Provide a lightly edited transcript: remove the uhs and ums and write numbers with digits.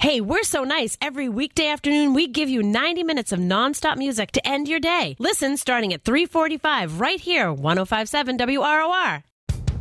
Hey, we're so nice. Every weekday afternoon, we give you 90 minutes of nonstop music to end your day. Listen starting at 3:45 right here, 105.7 WROR.